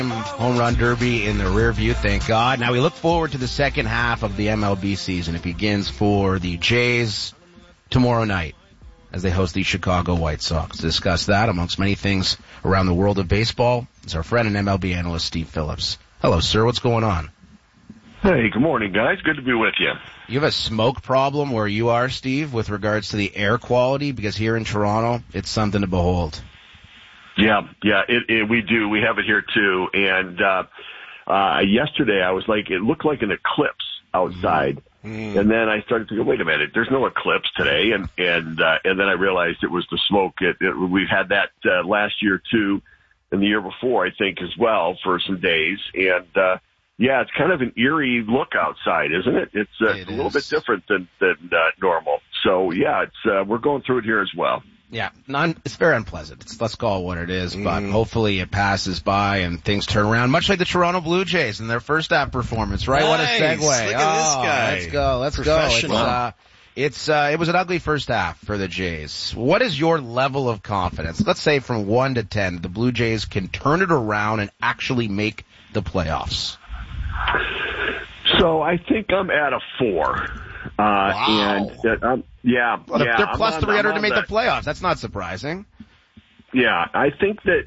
Home run derby in the rear view, thank God. Now we look forward to the second half of the MLB season. It begins for the Jays tomorrow night as they host the Chicago White Sox. To discuss that, amongst many things around the world of baseball, is our friend and MLB analyst, Steve Phillips. Hello, sir. What's going on? Hey, good morning, guys. Good to be with you. You have a smoke problem where you are, Steve, with regards to the air quality? Because here in Toronto, it's something to behold. Yeah, we do. We have it here, too. And yesterday, I was like, it looked like an eclipse outside. Mm. And then I started to go, wait a minute, there's no eclipse today. And then I realized it was the smoke. We've had that last year, too, and the year before, I think, as well, for some days. And, yeah, it's kind of an eerie look outside, isn't it? It's a little bit different than normal. So, yeah, we're going through it here as well. Yeah, it's very unpleasant. Let's call it what it is, but hopefully it passes by and things turn around, much like the Toronto Blue Jays in their first half performance, right? Nice. What a segue. Look at this guy. Let's go. It was an ugly first half for the Jays. What is your level of confidence? Let's say from 1 to 10, the Blue Jays can turn it around and actually make the playoffs. So I think I'm at a 4. Wow. And they're plus 300 to make the playoffs. That's not surprising. Yeah, I think that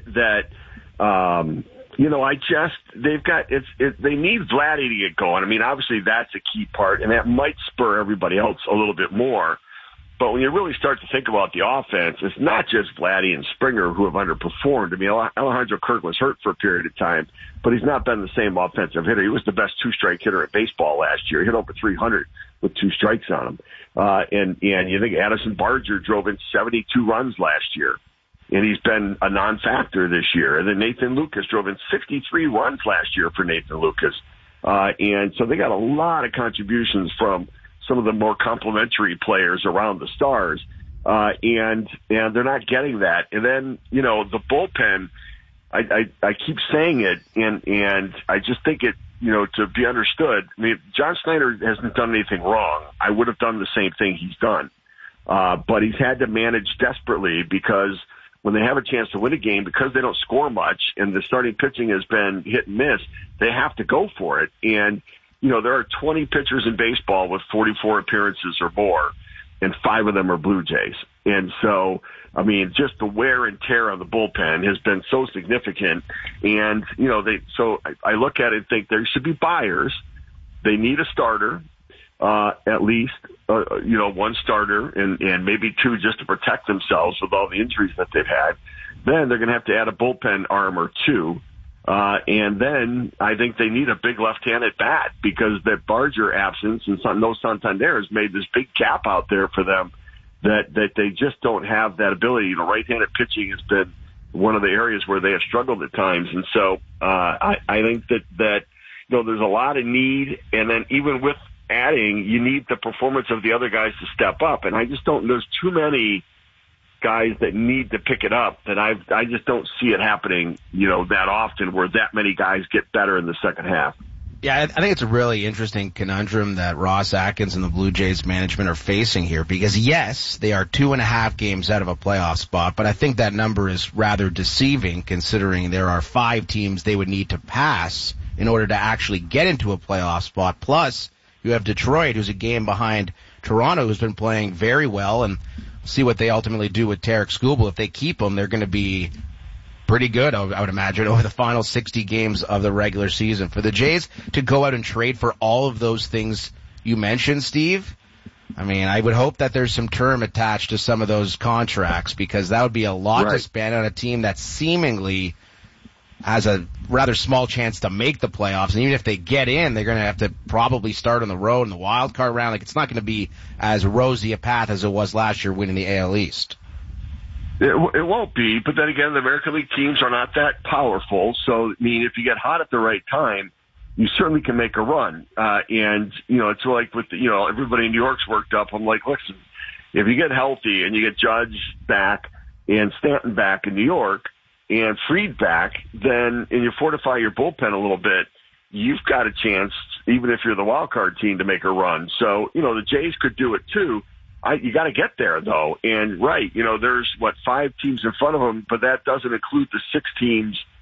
they need Vladdy to get going. I mean, obviously that's a key part, and that might spur everybody else a little bit more. But when you really start to think about the offense, it's not just Vladdy and Springer who have underperformed. I mean, Alejandro Kirk was hurt for a period of time, but he's not been the same offensive hitter. He was the best two-strike hitter in baseball last year. He hit over 300 with 2 strikes on him. And you think Addison Barger drove in 72 runs last year, and he's been a non-factor this year. And then Nathan Lucas drove in 63 runs last year for Nathan Lucas. And so they got a lot of contributions from some of the more complimentary players around the Stars, and they're not getting that. And then, the bullpen, I keep saying it, and I just think it, to be understood. I mean, John Schneider hasn't done anything wrong. I would have done the same thing he's done. But he's had to manage desperately because when they have a chance to win a game, because they don't score much and the starting pitching has been hit and miss, they have to go for it. And, there are 20 pitchers in baseball with 44 appearances or more, and 5 of them are Blue Jays. And so, I mean, just the wear and tear on the bullpen has been so significant. And, so I look at it and think there should be buyers. They need a starter, at least, one starter and maybe 2 just to protect themselves with all the injuries that they've had. Then they're going to have to add a bullpen arm or 2. And then I think they need a big left-handed bat because that Barger absence and no Santander has made this big gap out there for them that they just don't have that ability. Right-handed pitching has been one of the areas where they have struggled at times. And so, I think that there's a lot of need. And then even with adding, you need the performance of the other guys to step up. And I just don't, there's too many guys that need to pick it up that I just don't see it happening, that often where that many guys get better in the second half. Yeah, I think it's a really interesting conundrum that Ross Atkins and the Blue Jays management are facing here because, yes, they are 2.5 games out of a playoff spot, but I think that number is rather deceiving considering there are 5 teams they would need to pass in order to actually get into a playoff spot. Plus, you have Detroit, who's a game behind Toronto, who's been playing very well, and see what they ultimately do with Tarek Skubal. If they keep him, they're going to be pretty good, I would imagine, over the final 60 games of the regular season. For the Jays to go out and trade for all of those things you mentioned, Steve, I mean, I would hope that there's some term attached to some of those contracts because that would be a lot to spend on a team that seemingly has a rather small chance to make the playoffs. And even if they get in, they're going to have to probably start on the road in the wild card round. Like, it's not going to be as rosy a path as it was last year winning the AL East. It won't be, but then again, the American League teams are not that powerful. So, I mean, if you get hot at the right time, you certainly can make a run. And, it's like with, everybody in New York's worked up. I'm like, listen, if you get healthy and you get Judge back and Stanton back in New York, and Fried back, then, and you fortify your bullpen a little bit, you've got a chance, even if you're the wild card team, to make a run. So, the Jays could do it too. You got to get there though. And there's 5 teams in front of them, but that doesn't include the 6 teams